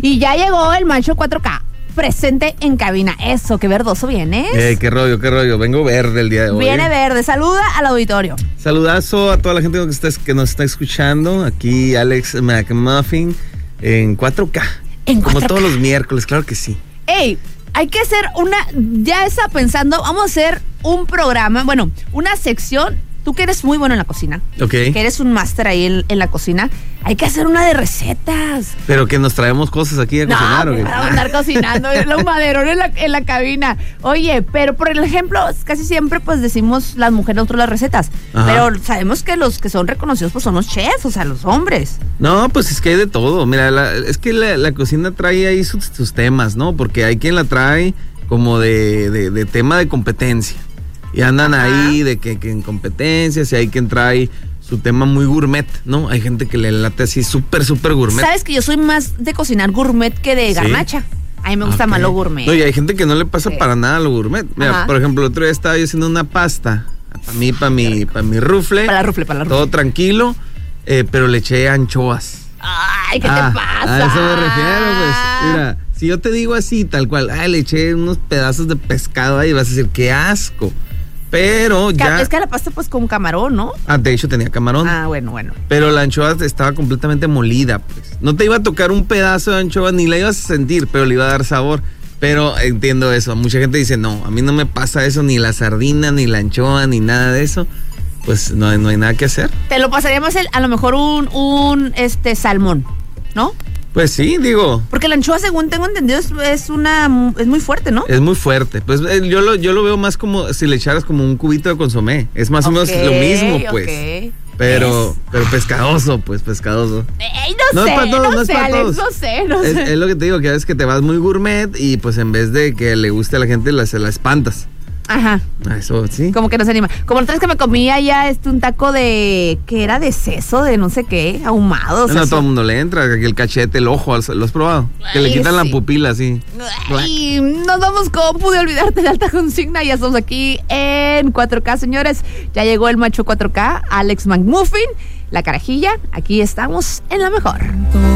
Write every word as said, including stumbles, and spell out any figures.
Y ya llegó el macho cuatro K. Presente en cabina. Eso, qué verdoso vienes. Eh, qué rollo, qué rollo. Vengo verde el día de hoy. Viene verde. Saluda al auditorio. Saludazo a toda la gente que, está, que nos está escuchando. Aquí Alex McMuffin en cuatro K. En cuatro K. Como todos los miércoles, claro que sí. Ey, hay que hacer una... Ya está pensando, vamos a hacer un programa, bueno, una sección. Tú que eres muy bueno en la cocina. Ok. Que eres un máster ahí en, en la cocina. Hay que hacer una de recetas. Pero que nos traemos cosas aquí a no, cocinar, ¿o qué? Vamos a andar cocinando un maderón en la, en la cabina. Oye, pero por ejemplo, casi siempre pues decimos las mujeres nosotros las recetas. Ajá. Pero sabemos que los que son reconocidos pues son los chefs, o sea, los hombres. No, pues es que hay de todo. Mira, la, es que la, la cocina trae ahí sus, sus temas, ¿no? Porque hay quien la trae como de, de, de tema de competencia. Y andan Ajá. ahí de que, que en competencias, y hay quien trae su tema muy gourmet, ¿no? Hay gente que le late así súper, súper gourmet. ¿Sabes que yo soy más de cocinar gourmet que de garnacha? ¿Sí? A mí me gusta okay. más lo gourmet. No, y hay gente que no le pasa sí. para nada lo gourmet. Mira, Ajá. por ejemplo, el otro día estaba yo haciendo una pasta, para mí, para mi, para mi rufle. Para la rufle, para la rufle. Todo tranquilo, eh, pero le eché anchoas. Ay, ¿qué ah, te pasa? A eso me refiero, pues. Mira, si yo te digo así, tal cual, ay, le eché unos pedazos de pescado ahí, vas a decir, qué asco. Pero ya... Es que la pasta pues con camarón, ¿no? Ah, de hecho tenía camarón. Ah, bueno, bueno. Pero la anchoa estaba completamente molida, pues. No te iba a tocar un pedazo de anchoa, ni la ibas a sentir, pero le iba a dar sabor. Pero entiendo eso. Mucha gente dice, no, a mí no me pasa eso, ni la sardina, ni la anchoa, ni nada de eso. Pues no hay, no hay nada que hacer. Te lo pasaríamos el, a lo mejor un, un este salmón, ¿no? Pues sí, digo. Porque la anchoa, según tengo entendido, es, es una es muy fuerte, ¿no? Es muy fuerte. Pues eh, yo lo yo lo veo más como si le echaras como un cubito de consomé. Es más okay, o menos lo mismo, pues. Okay. Pero es. pero pescadoso, pues, pescadoso. Ey, no, no sé, es para todos, no, no sé, Alex, todos. no sé, no es, sé. Es lo que te digo, que a veces que te vas muy gourmet y pues en vez de que le guste a la gente, la, se la espantas. Ajá. Eso, sí. Como que no se anima. Como la otra vez que me comía ya este, un taco de... que era de seso, de no sé qué, ahumado. No, no a todo el mundo le entra, que el cachete, el ojo, ¿lo has probado? Que Ay, le quitan sí. la pupila, así. Y nos vamos con Pude Olvidarte de Alta Consigna. Ya estamos aquí en cuatro K, señores. Ya llegó el macho cuatro K, Alex McMuffin, la carajilla. Aquí estamos en la mejor.